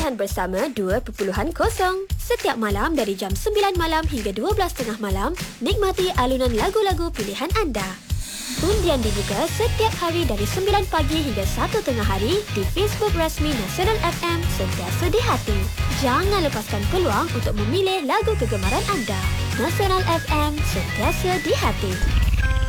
Pilihan Bersama 2.0. Setiap malam dari jam 9 malam hingga 12.30 malam, nikmati alunan lagu-lagu pilihan anda. Undian dibuka setiap hari dari 9 pagi hingga 1 tengah hari di Facebook rasmi Nasional FM, sentiasa di hati. Jangan lepaskan peluang untuk memilih lagu kegemaran anda. Nasional FM, sentiasa di hati.